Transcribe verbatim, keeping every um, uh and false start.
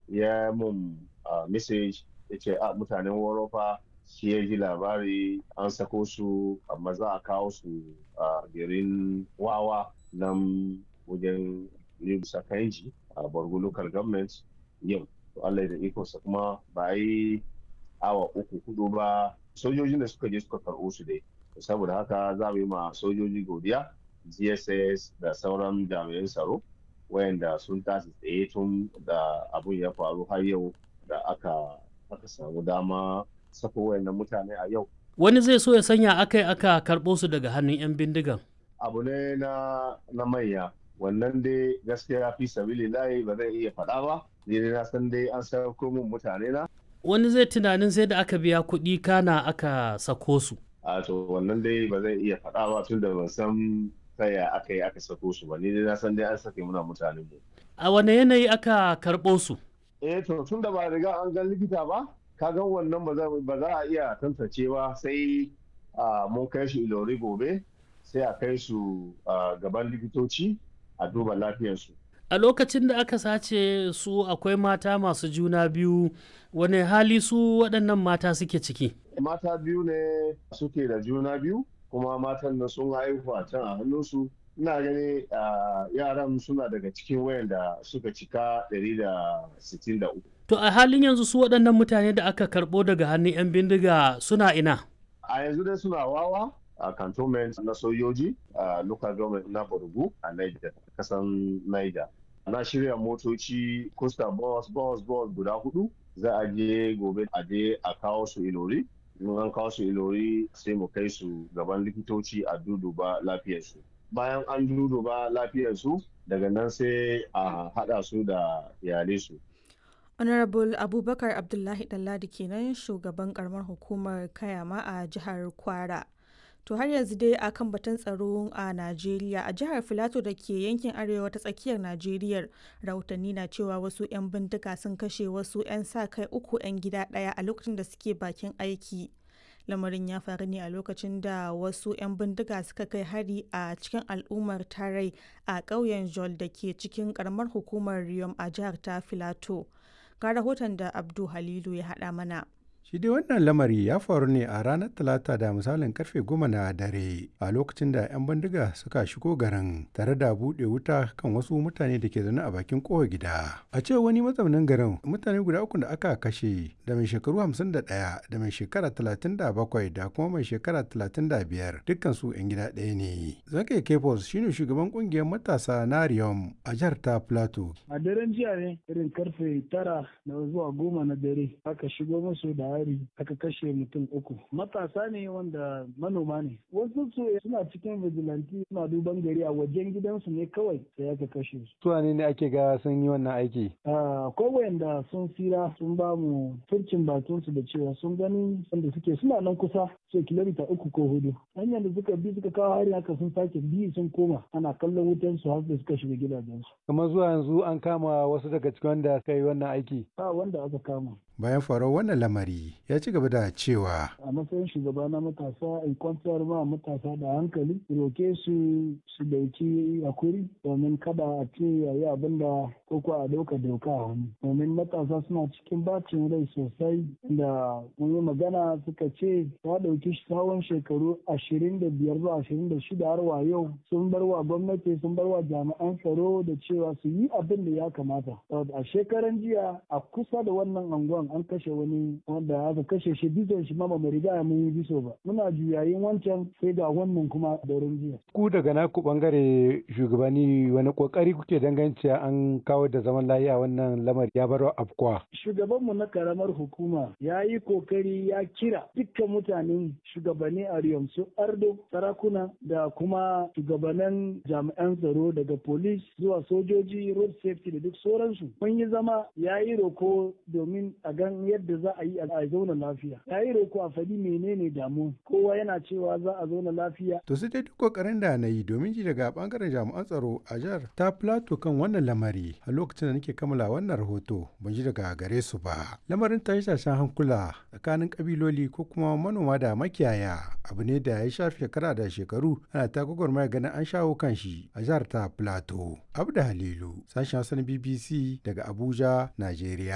ya mun message ya ce a mutanen Worofa shi ya ji labari an sako su amma za a kawo su a garin Wawa nan wajen Yunusa Kainji a Borgu local government yau. Allah da ikonsa kuma ba yi awa uku hudu ba sojojin da suka je suka karɓo su dai. Saboda haka za mu yi ma sojoji godiya G S S da sauran jami'an tsaro wayanda sun tashi tsaye tun da abun ya faru har yau da aka aka samu dama sako wayannan mutane a yau. Wani zai so ya sanya akai aka karɓo su daga hannun 'yan bindigan. Abu ne na na manya wannan dai gaskiya fi sabilillahi ba zan iya faɗa ba ni dai na san dai an sako mun mutane na. Wani zai tunanin sai da aka biya kuɗi kana aka sako su. A to wannan dai ba zan iya faɗa ba tun da ban san taya aka yi aka sako su ba ni dai na san dai an sake muna mutanen mu. A wane yanayi aka karɓo su? Eh to tun da ba riga an ga likita ba ka ga wannan ba za a iya tantance ba sai mun kai su Ilori gobe sai a kai su gaban likitoci a duba lafiyarsu. A lokacin da aka sace su akwai mata masu juna biyu wane hali su waɗannan mata suke ciki? Mata biyu ne suke da juna biyu kuma matan nan sun haihu a can a hannunsu. Ina gani yaran suna daga cikin wayanda suka cika ɗari da sittin da uku. To a halin yanzu su waɗannan mutane da aka karɓo daga hannun 'yan bindiga suna ina? A yanzu dai suna Wawa a cantonment na sojoji a local government na Borgu a Niger, kasan Niger. Na shirya motoci costa bus bus bus guda hudu za a je gobe a je a kawo su Ilori. In an kawo su Ilori sai mu kai su gaban likitoci a duduba lafiyarsu. Bayan an duduba lafiyarsu daga nan sai a haɗa su da iyalai su. Honorable Abubakar Abdullahi Ɗanladi kenan shugaban karamar hukumar Kayama a jihar Kwara. To har yanzu dai akan batun tsaro a Najeriya a jihar Filato da ke yankin arewa ta tsakiyar Najeriya rahotanni na cewa wasu 'yan bindiga sun kashe wasu 'yan sa kai uku 'yan gida ɗaya a lokacin da suke bakin aiki. Lamarin ya faru ne a lokacin da wasu 'yan bindiga suka kai hari a cikin al'ummar Tarai a ƙauyen Jol da ke cikin ƙaramar hukumar Riyom a jihar ta Filato. Ga rahoton da Abdu Halilu ya haɗa mana. Shi dai wannan lamari ya faru ne a ranar Talata da misalin karfe goma na dare a lokacin da 'yan bindiga suka shigo garin tare da buɗe wuta kan wasu mutane da ke zaune a bakin kowa gida. A ce wani mazaunin garin mutane guda uku da aka kashe da mai shekaru hamsin da ɗaya da mai shekara talatin da bakwai da kuma mai shekara talatin da biyar dukkan su 'yan gida ɗaya ne. Zake Kefos shine shugaban kungiyar matasa na Riyom a jihar ta Plateau. A daren jiya ne irin karfe tara na zuwa goma na dare aka shigo musu da hari aka kashe mutum uku matasa ne wanda manoma ne wasu su suna cikin vigilante suna duban gari a wajen gidansu ne kawai sai aka kashe su. Su ne ne ake ga sun yi wannan aiki? Akwai wayanda sun tsira sun ba mu furcin bakin su da cewa sun gani wanda suke suna nan kusa sai kilomita uku ko hudu hanyar da suka bi suka kawo hari haka sun sake bi sun koma ana kallon wutan su har da suka shiga gidajensu. Kamar zuwa yanzu an kama wasu daga cikin wanda suka yi wannan aiki? Ba wanda aka kama. Bayan faruwar wannan lamari ya ci gaba da cewa a matsayin shugaba na matasa in kwantar ma matasa da hankali roke su su dauki hakuri domin kada a ce yayi abin da koko a dauka doka a hannu domin matasa suna cikin bacin rai sosai da mun yi magana suka ce ta dauki tsawon shekaru ashirin da biyar zuwa ashirin da shida har wa yau sun bar wa gwamnati sun bar wa jami'an tsaro da cewa su yi abin da ya kamata a shekaran jiya a kusa da wannan anguwan an kashe wani wanda aka kashe shi bison shi mama mai riga mun yi biso ba muna juyayin wancan sai ga wannan kuma daren jiya. Ku daga naku bangare shugabanni wani kokari kuke danganci an kawo da zaman lafiya wannan lamari ya baro afkuwa. Shugabanmu na karamar hukuma ya yi kokari ya kira dukkan mutanen shugabanni a Riyom su Ardo sarakuna da kuma shugabannin jami'an tsaro daga police zuwa sojoji road safety da duk sauransu. Mun yi zama ya yi roko domin a gan yadda za a yi a zauna lafiya. Ya yi roko a faɗi menene damu. Kowa yana cewa za a zauna lafiya. To sai dai duk kokarin da na yi domin ji daga bangaren jami'an tsaro a jihar ta Plateau kan wannan lamari a lokacin da nake kammala wannan rahoto ban ji daga gare su ba. Lamarin tashe-tashen hankula tsakanin kabiloli ko kuma manoma da makiyaya abu ne da ya shafi shekara da shekaru ana ta gwagwarmaya ganin an shawo kan shi a jihar ta Plateau. Abda Halilu, sashen Hausa na B B C daga Abuja, Najeriya.